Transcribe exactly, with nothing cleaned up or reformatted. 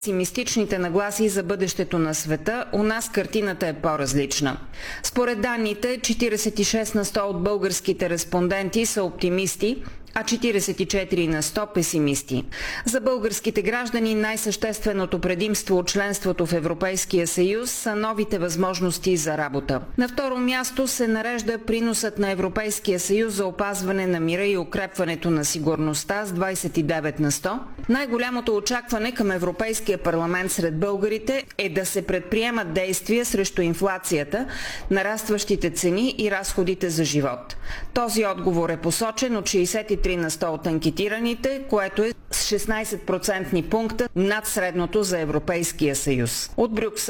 Песимистичните нагласи за бъдещето на света, у нас картината е по-различна. Според данните, четиридесет и шест на сто от българските респонденти са оптимисти, а четиридесет и четири на сто песимисти. За българските граждани най-същественото предимство от членството в Европейския съюз са новите възможности за работа. На второ място се нарежда приносът на Европейския съюз за опазване на мира и укрепването на сигурността с двадесет и девет на сто. Най-голямото очакване към Европейския парламент сред българите е да се предприемат действия срещу инфлацията, нарастващите цени и разходите за живот. Този отговор е посочен от шейсет и три на сто от анкетираните, което е с шестнадесет процентни пункта над средното за Европейския съюз. От Брюксел